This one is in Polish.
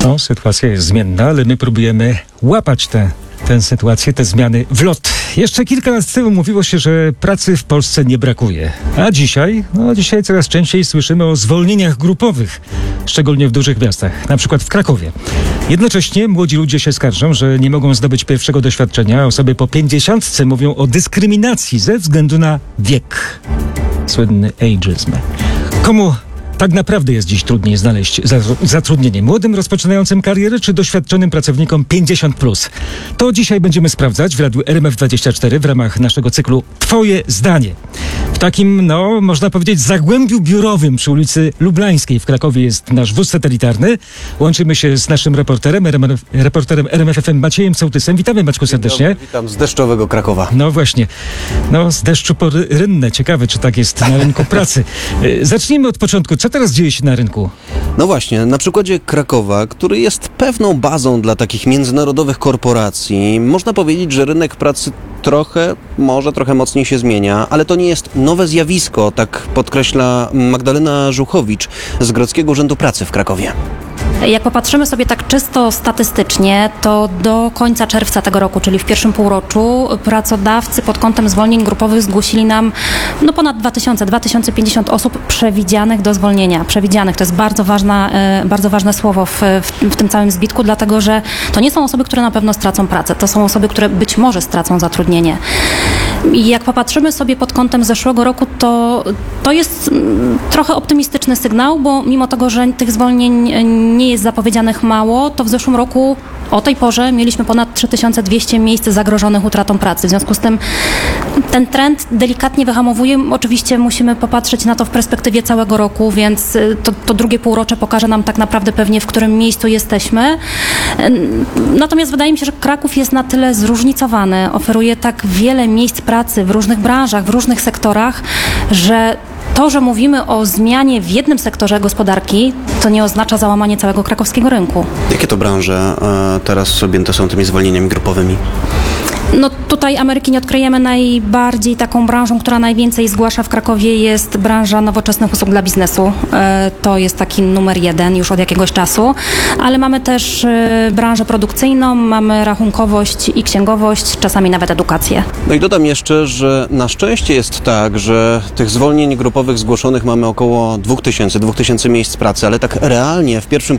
No, sytuacja jest zmienna, ale my próbujemy łapać tę sytuację, te zmiany w lot. Jeszcze kilka lat temu mówiło się, że pracy w Polsce nie brakuje. A dzisiaj? No dzisiaj coraz częściej słyszymy o zwolnieniach grupowych, szczególnie w dużych miastach, na przykład w Krakowie. Jednocześnie młodzi ludzie się skarżą, że nie mogą zdobyć pierwszego doświadczenia. Osoby po 50 mówią o dyskryminacji ze względu na wiek. Słynny ageism. Komu tak naprawdę jest dziś trudniej znaleźć zatrudnienie? Młodym, rozpoczynającym karierę, czy doświadczonym pracownikom 50+? To dzisiaj będziemy sprawdzać w Radiu RMF24 w ramach naszego cyklu Twoje zdanie. W takim, można powiedzieć, zagłębiu biurowym przy ulicy Lublańskiej w Krakowie jest nasz wóz satelitarny. Łączymy się z naszym reporterem RMF FM Maciejem Sołtysem. Witamy, Maćku, serdecznie. Dobry, witam z deszczowego Krakowa. No właśnie. Z deszczu pory rynne. Ciekawe, czy tak jest na rynku pracy. Zacznijmy od początku. Co teraz dzieje się na rynku? No właśnie, na przykładzie Krakowa, który jest pewną bazą dla takich międzynarodowych korporacji, można powiedzieć, że rynek pracy może trochę mocniej się zmienia, ale to nie jest nowe zjawisko, tak podkreśla Magdalena Żuchowicz z Grodzkiego Urzędu Pracy w Krakowie. Jak popatrzymy sobie tak czysto statystycznie, to do końca czerwca tego roku, czyli w pierwszym półroczu, pracodawcy pod kątem zwolnień grupowych zgłosili nam ponad 2050 osób przewidzianych do zwolnienia. Przewidzianych to jest bardzo ważne słowo w tym całym zbitku, dlatego że to nie są osoby, które na pewno stracą pracę, to są osoby, które być może stracą zatrudnienie. I jak popatrzymy sobie pod kątem zeszłego roku, to jest trochę optymistyczny sygnał, bo mimo tego, że tych zwolnień nie jest zapowiedzianych mało, to w zeszłym roku o tej porze mieliśmy ponad 3200 miejsc zagrożonych utratą pracy. W związku z tym ten trend delikatnie wyhamowuje. Oczywiście musimy popatrzeć na to w perspektywie całego roku, więc to drugie półrocze pokaże nam tak naprawdę pewnie, w którym miejscu jesteśmy. Natomiast wydaje mi się, że Kraków jest na tyle zróżnicowany, oferuje tak wiele miejsc pracy w różnych branżach, w różnych sektorach, że to, że mówimy o zmianie w jednym sektorze gospodarki, to nie oznacza załamanie całego krakowskiego rynku. Jakie to branże teraz objęte są tymi zwolnieniami grupowymi? Tutaj Ameryki nie odkryjemy. Najbardziej taką branżą, która najwięcej zgłasza w Krakowie, jest branża nowoczesnych usług dla biznesu. To jest taki numer 1 już od jakiegoś czasu, ale mamy też branżę produkcyjną, mamy rachunkowość i księgowość, czasami nawet edukację. No i dodam jeszcze, że na szczęście jest tak, że tych zwolnień grupowych zgłoszonych mamy około 2000 miejsc pracy, ale tak realnie w pierwszym